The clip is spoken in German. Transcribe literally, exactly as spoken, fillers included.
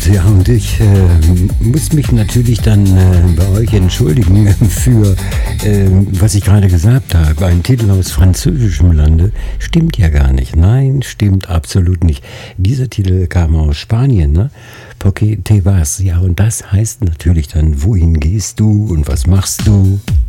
Ja, und ich äh, muss mich natürlich dann äh, bei euch entschuldigen für, äh, was ich gerade gesagt habe. Ein Titel aus französischem Lande stimmt ja gar nicht. Nein, stimmt absolut nicht. Dieser Titel kam aus Spanien, ne? Porque te vas. Ja, und das heißt natürlich dann, wohin gehst du und was machst du?